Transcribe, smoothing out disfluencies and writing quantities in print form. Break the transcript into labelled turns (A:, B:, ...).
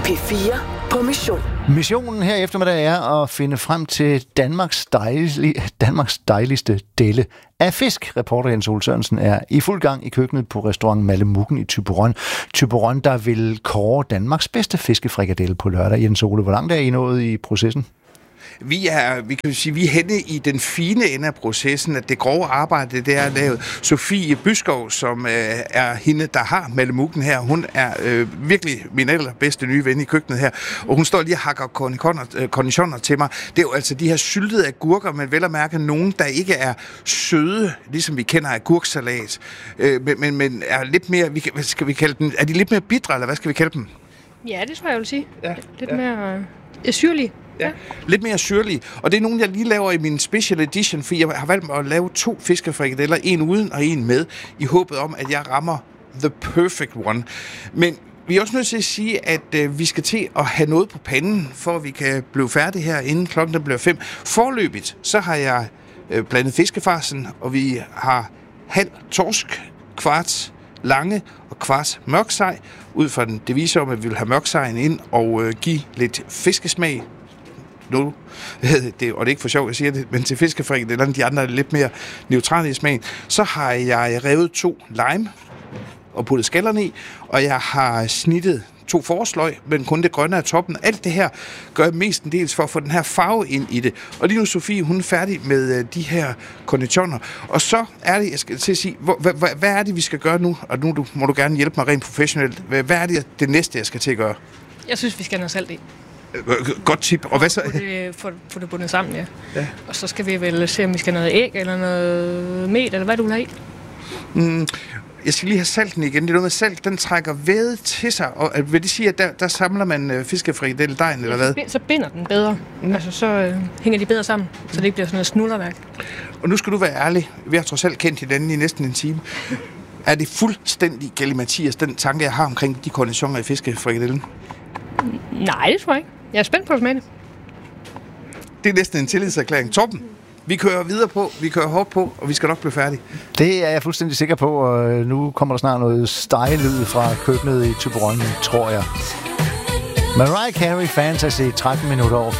A: P4 på mission.
B: Missionen her eftermiddag er at finde frem til Danmarks dejligste delle af fisk. Reporter Jens Ole Sørensen er i fuld gang i køkkenet på restaurant Malemukken i Thyborøn. Thyborøn, der vil kåre Danmarks bedste fiskefrikadelle på lørdag. Jens Ole, hvor langt er I nået i processen?
C: Vi er henne i den fine ende af processen, at det grove arbejde, det er lavet. Sofie Byskov, som er hende, der har Malemukken her, hun er virkelig min allerbedste nye ven i køkkenet her, og hun står lige og hakker cornichoner til mig. Det er jo altså de her syltede agurker, men vel at mærke nogen, der ikke er søde, ligesom vi kender agurksalat, men er lidt mere, hvad skal vi kalde dem? Er de lidt mere bitre, eller hvad skal vi kalde dem?
D: Ja, det tror jeg vil sige. Ja, lidt mere syrlige.
C: Ja, lidt mere syrlige. Og det er nogen, jeg lige laver i min special edition, for jeg har valgt at lave 2 fiskefrikadeller, en uden og en med, i håbet om, at jeg rammer the perfect one. Men vi er også nødt til at sige, at vi skal til at have noget på panden, for at vi kan blive færdige her, inden klokken bliver 5. Forløbigt, så har jeg blandet fiskefarsen, og vi har halv torsk, kvart lange og kvart mørksej, ud fra den devise om, at vi vil have mørksejen ind og give lidt fiskesmag. Og det er ikke for sjovt, jeg siger det, men til fiskefrikadellerne, de andre er lidt mere neutrale i smagen. Så har jeg revet 2 lime og puttet skallerne i, og jeg har snittet 2 forårsløg, men kun det grønne af toppen. Alt det her gør jeg mestendels for at få den her farve ind i det. Og lige nu, Sofie, hun er færdig med de her cornichoner. Og så er det, jeg skal til at sige, hvad er det, vi skal gøre nu? Og nu må du gerne hjælpe mig rent professionelt. Hvad er det næste, jeg skal til at gøre?
D: Jeg synes, vi skal have noget salt i.
C: Godt tip. Og hvad så?
D: Få det bundet sammen, ja. Og så skal vi vel se, om vi skal have noget æg, eller noget mel, eller hvad du vil have i.
C: Jeg skal lige have salten igen. Det er noget med salt, den trækker væde til sig. Og vil det sige, at der samler man fiskefrikadelledejen, eller hvad?
D: Så binder den bedre. Altså, så hænger de bedre sammen, så det ikke bliver sådan noget snullerværk.
C: Og nu skal du være ærlig. Vi har trods alt kendt hinanden i næsten en time. Er det fuldstændig galimatias, den tanke, jeg har omkring de cornichoner i fiskefrikadellen?
D: Nej, det tror jeg ikke. Jeg er spændt på at smage det.
C: Det er næsten en tillidserklæring. Torben, vi kører videre på, vi kører hårdt på, og vi skal nok blive færdige.
B: Det er jeg fuldstændig sikker på, og nu kommer der snart noget stegelyd fra køkkenet i Thyborøn, tror jeg. Mariah Carey, Fantasy, 13 minutter over